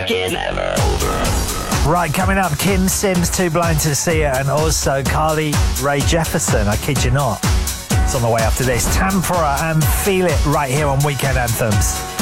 like it's never over. Right, coming up, Kim Sims, Too Blind to See It, and also Carly Rae Jepsen, I kid you not. It's on the way after this. Tempora and Feel It right here on Weekend Anthems.